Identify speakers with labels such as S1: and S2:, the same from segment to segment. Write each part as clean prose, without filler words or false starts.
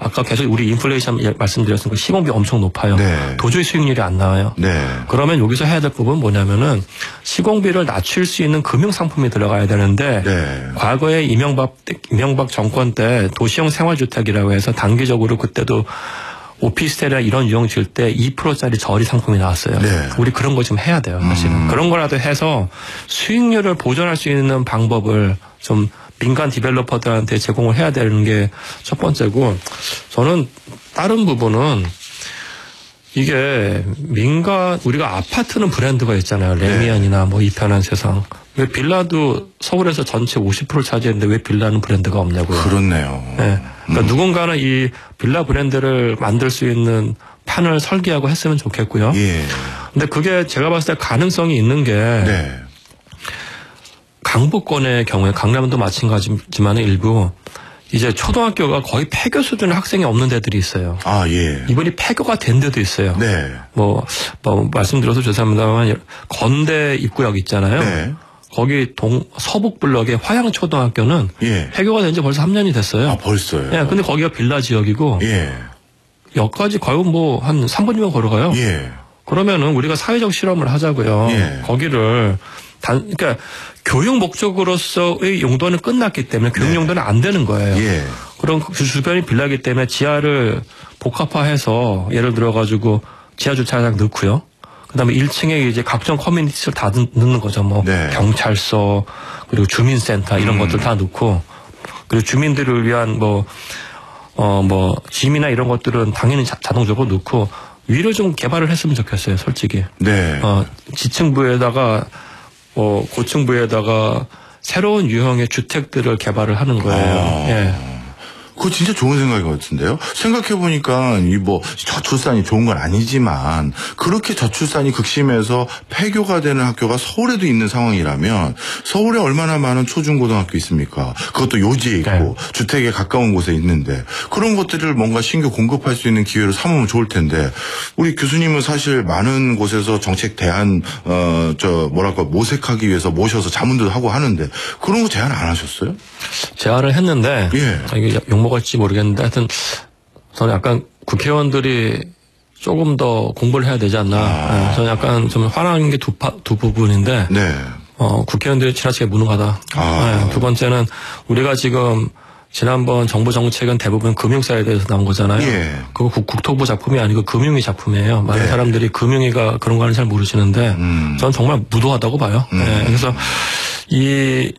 S1: 아까 계속 우리 인플레이션 말씀드렸으니까 시공비 엄청 높아요.
S2: 네.
S1: 도저히 수익률이 안 나와요.
S2: 네.
S1: 그러면 여기서 해야 될 부분은 뭐냐면은 시공비를 낮출 수 있는 금융상품이 들어가야 되는데
S2: 네.
S1: 과거에 이명박 정권 때 도시형 생활주택이라고 해서 단기적으로 그때도 오피스텔이나 이런 유형 지을 때 2%짜리 저리 상품이 나왔어요.
S2: 네.
S1: 우리 그런 거 좀 해야 돼요, 사실은. 그런 거라도 해서 수익률을 보존할 수 있는 방법을 좀 민간 디벨로퍼들한테 제공을 해야 되는 게 첫 번째고, 저는 다른 부분은 이게 우리가 아파트는 브랜드가 있잖아요. 레미안이나 뭐 이편한 세상. 왜 빌라도 서울에서 전체 50%를 차지했는데 왜 빌라는 브랜드가 없냐고요.
S2: 그렇네요.
S1: 네. 그러니까 누군가는 이 빌라 브랜드를 만들 수 있는 판을 설계하고 했으면 좋겠고요.
S2: 예.
S1: 근데 그게 제가 봤을 때 가능성이 있는 게
S2: 네.
S1: 강북권의 경우에 강남도 마찬가지지만 일부 이제 초등학교가 거의 폐교 수준의 학생이 없는 데들이 있어요.
S2: 아, 예.
S1: 이번이 폐교가 된 데도 있어요.
S2: 네.
S1: 뭐 말씀드려서 죄송합니다만 건대 입구역 있잖아요.
S2: 네.
S1: 거기 서북블럭의 화양초등학교는
S2: 예.
S1: 폐교가 된 지 벌써 3년이 됐어요.
S2: 아, 벌써요?
S1: 예, 근데 거기가 빌라 지역이고
S2: 예.
S1: 역까지 거의 뭐 한 3분이면 걸어가요.
S2: 예.
S1: 그러면은 우리가 사회적 실험을 하자고요.
S2: 예.
S1: 거기를 그러니까 교육 목적으로서의 용도는 끝났기 때문에 교육 용도는 안 되는 거예요.
S2: 예.
S1: 그럼 그 주변이 빌라기 때문에 지하를 복합화해서 예를 들어 가지고 지하 주차장 넣고요. 그다음에 1층에 이제 각종 커뮤니티를 다 넣는 거죠. 뭐
S2: 네.
S1: 경찰서 그리고 주민센터 이런 것들 다 넣고 그리고 주민들을 위한 뭐 짐이나 이런 것들은 당연히 자동적으로 넣고 위를 좀 개발을 했으면 좋겠어요. 솔직히.
S2: 네.
S1: 지층부에다가 고층부에다가 새로운 유형의 주택들을 개발을 하는 거예요. 예.
S2: 그거 진짜 좋은 생각인 것 같은데요. 생각해보니까 저출산이 좋은 건 아니지만 그렇게 저출산이 극심해서 폐교가 되는 학교가 서울에도 있는 상황이라면 서울에 얼마나 많은 초중고등학교 있습니까? 그것도 요지에 있고
S1: 네.
S2: 주택에 가까운 곳에 있는데 그런 것들을 뭔가 신규 공급할 수 있는 기회로 삼으면 좋을 텐데 우리 교수님은 사실 많은 곳에서 정책 대안 모색하기 위해서 모셔서 자문도 하고 하는데 그런 거 제안 안 하셨어요?
S1: 제안을 했는데
S2: 예.
S1: 이게 욕먹을지 모르겠는데 하여튼 저는 약간 국회의원들이 조금 더 공부를 해야 되지 않나. 저는 약간 좀 화나는 게 두 부분인데
S2: 네.
S1: 국회의원들이 지나치게 무능하다. 두 번째는 우리가 지금 지난번 정부 정책은 대부분 금융사에 대해서 나온 거잖아요.
S2: 예.
S1: 그거 국토부 작품이 아니고 금융위 작품이에요. 많은 사람들이 금융위가 그런 거는 잘 모르시는데 저는 정말 무도하다고 봐요. 그래서 이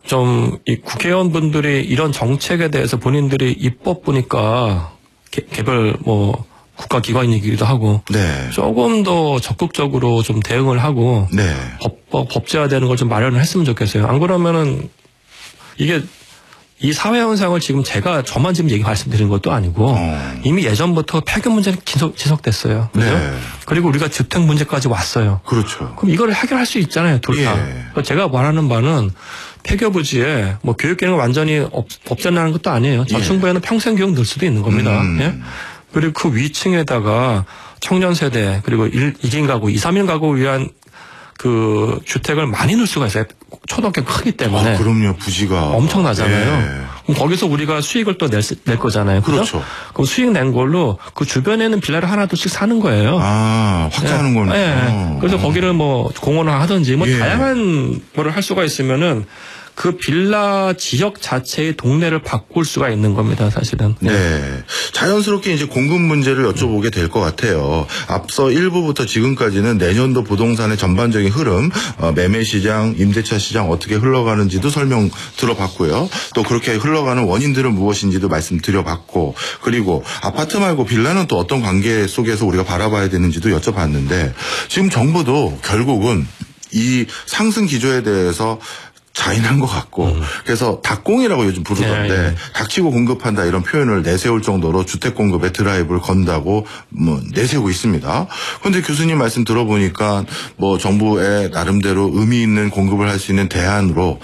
S1: 국회의원분들이 이런 정책에 대해서 본인들이 입법 보니까 개별 국가기관이기도 하고
S2: 네.
S1: 조금 더 적극적으로 좀 대응을 하고
S2: 네.
S1: 법제화되는 걸 좀 마련을 했으면 좋겠어요. 안 그러면은 이게 이 사회 현상을 저만 지금 말씀드리는 것도 아니고 이미 예전부터 폐교 문제는 지속됐어요. 그죠?
S2: 네.
S1: 그리고 우리가 주택 문제까지 왔어요.
S2: 그렇죠.
S1: 그럼 이걸 해결할 수 있잖아요, 둘 다.
S2: 예.
S1: 제가 말하는 바는 폐교 부지에 교육 기능을 완전히 없애는 것도 아니에요. 저층부에는 평생 교육 넣을 수도 있는 겁니다. 예? 그리고 그 위층에다가 청년 세대 그리고 1인 가구, 2, 3인 가구 위한 그 주택을 많이 넣을 수가 있어요. 초등학교 크기 때문에.
S2: 그럼요. 부지가
S1: 엄청나잖아요.
S2: 예.
S1: 그럼 거기서 우리가 수익을 또 낼 거잖아요.
S2: 그렇죠.
S1: 그럼 수익 낸 걸로 그 주변에는 빌라를 하나둘씩 사는 거예요.
S2: 확장하는 거네요.
S1: 네. 그래서 거기를 공원화 하든지
S2: 예.
S1: 다양한 거를 할 수가 있으면은 그 빌라 지역 자체의 동네를 바꿀 수가 있는 겁니다, 사실은.
S2: 네. 자연스럽게 이제 공급 문제를 여쭤보게 될 것 같아요. 앞서 1부부터 지금까지는 내년도 부동산의 전반적인 흐름, 매매 시장, 임대차 시장 어떻게 흘러가는지도 설명 들어봤고요. 또 그렇게 흘러가는 원인들은 무엇인지도 말씀드려봤고, 그리고 아파트 말고 빌라는 또 어떤 관계 속에서 우리가 바라봐야 되는지도 여쭤봤는데, 지금 정부도 결국은 이 상승 기조에 대해서 자인한 것 같고 그래서 닭공이라고 요즘 부르던데 닥치고 공급한다 이런 표현을 내세울 정도로 주택 공급에 드라이브를 건다고 내세우고 있습니다. 그런데 교수님 말씀 들어보니까 정부의 나름대로 의미 있는 공급을 할 수 있는 대안으로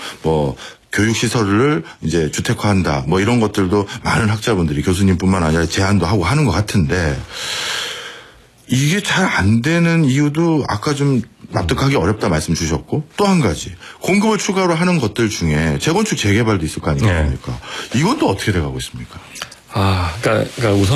S2: 교육시설을 이제 주택화한다 이런 것들도 많은 학자분들이 교수님뿐만 아니라 제안도 하고 하는 것 같은데 이게 잘 안 되는 이유도 아까 좀 납득하기 어렵다 말씀 주셨고 또 한 가지 공급을 추가로 하는 것들 중에 재건축 재개발도 있을 거 아니겠습니까? 이건 또 어떻게 돼가고 있습니까?
S1: 그러니까 우선